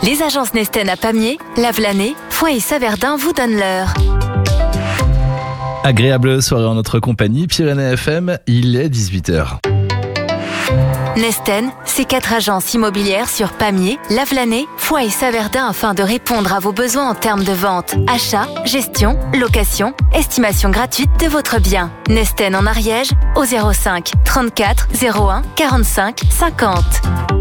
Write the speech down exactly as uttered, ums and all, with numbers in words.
Les agences Nesten à Pamiers, Lavelanet, Foix et Saverdin vous donnent l'heure. Agréable soirée en notre compagnie, Pyrénées F M, il est dix-huit heures. Nesten, c'est quatre agences immobilières sur Pamiers, Lavelanet, Foix et Saverdin afin de répondre à vos besoins en termes de vente, achat, gestion, location, estimation gratuite de votre bien. Nesten en Ariège au zéro cinq trente-quatre zéro un quarante-cinq cinquante.